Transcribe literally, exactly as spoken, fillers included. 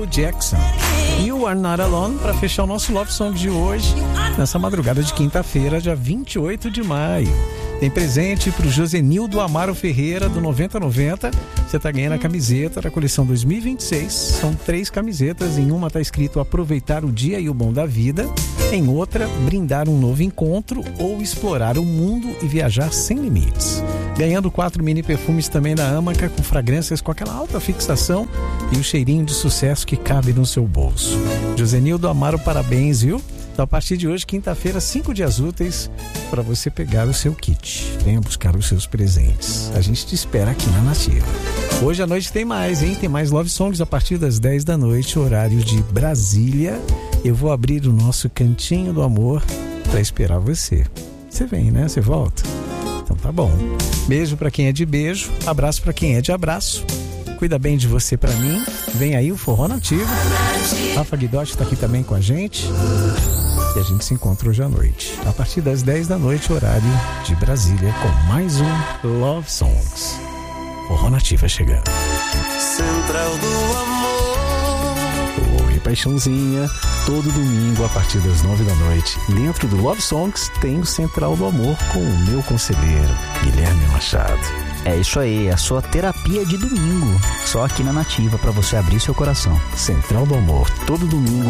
Jackson, You Are Not Alone, para fechar o nosso Love Song de hoje, nessa madrugada de quinta-feira, dia vinte e oito de maio. Tem presente pro Josenildo Amaro Ferreira, do noventa noventa. Você tá ganhando a camiseta da coleção dois mil e vinte e seis. São três camisetas. Em uma tá escrito aproveitar o dia e o bom da vida. Em outra, brindar um novo encontro ou explorar o mundo e viajar sem limites. Ganhando quatro mini perfumes também da Amaca, com fragrâncias com aquela alta fixação e o cheirinho de sucesso que cabe no seu bolso. Josenildo Amaro, parabéns, viu? Então, a partir de hoje, quinta-feira, cinco dias úteis para você pegar o seu kit. Venha buscar os seus presentes. A gente te espera aqui na Nativa. Hoje à noite tem mais, hein? Tem mais Love Songs a partir das dez da noite, horário de Brasília. Eu vou abrir o nosso cantinho do amor para esperar você. Você vem, né? Você volta? Então tá bom. Beijo para quem é de beijo, abraço para quem é de abraço. Cuida bem de você para mim. Vem aí o Forró Nativo. Rafa Guidotti tá aqui também com a gente. E a gente se encontra hoje à noite, a partir das dez da noite, horário de Brasília, com mais um Love Songs. Forró Nativa chegando. Central do Amor. Oi, paixãozinha. Todo domingo, a partir das nove da noite, dentro do Love Songs, tem o Central do Amor com o meu conselheiro, Guilherme Machado. É isso aí, a sua terapia de domingo. Só aqui na Nativa, para você abrir seu coração. Central do Amor, todo domingo,